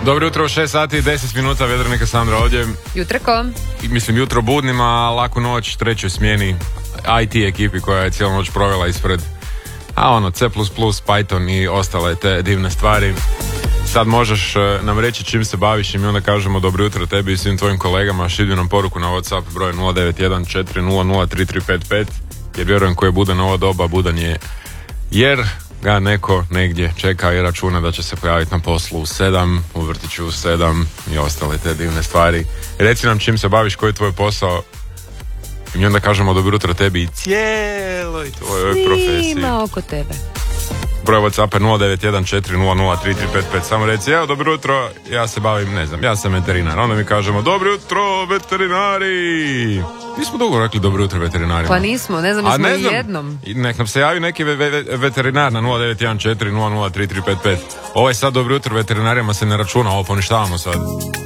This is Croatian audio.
Dobro jutro, 6 sati i 10 minuta, Vedranika Sandra ovdje. Jutro ko? Mislim, jutro budnima, laku noć, trećoj smjeni IT ekipi koja je cijelu noć provela ispred C++, Python i ostale te divne stvari. Sad možeš nam reći čim se baviš i mi onda kažemo dobro jutro tebi i svim tvojim kolegama. Šilju nam poruku na WhatsApp broj 0914003355 jer vjerujem koje bude na ovo doba, budan je jer ga neko negdje čeka i računa da će se pojaviti na poslu u 7, u vrtiću u 7 i ostale te divne stvari. Reci nam čim se baviš, koji je tvoj posao i onda kažemo dobro jutro tebi i cijeloj tvojoj profesiji. Svima oko tebe. Broj WhatsApp je 0914003355. Samo reci, evo dobro jutro, ja se bavim, ne znam, ja sam veterinar. Onda mi kažemo dobro jutro veterinari. Nismo dugo rekli dobro jutro veterinarima. Pa nismo, ne znam, nismo i jednom. Nek nam se javi neki veterinar na 0914003355. Ovo je sad dobro jutro veterinarima se ne računa, ovo poništavamo sad.